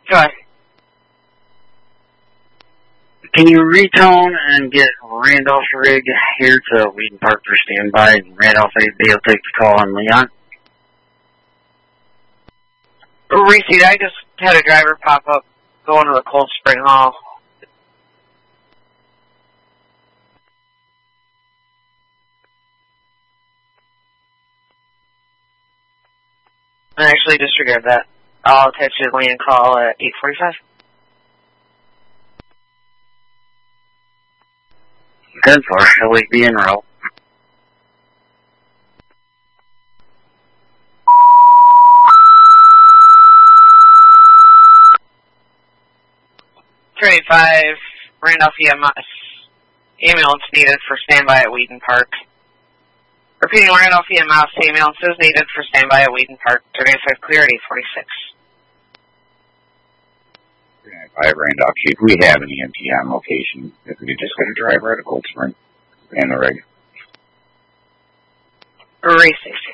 Go ahead. Can you retone and get Randolph's rig here to Wheaton Park for standby, and Randolph AD will take the call on Leon? Reese, I just had a driver pop up going to the Cold Spring Hall. I actually disregard that. I'll attach you the land call at 8:45. Good for shall we be en route? Randolph EMS. Ambulance needed for standby at Wheaton Park. Repeating, Randolph EMS. Ambulance is needed for standby at Wheaton Park. 35 clear at 8:46. 5 Randolph Chief. We have an EMT on location. If we could just get a driver out of Cold Spring and the rig. Race 60.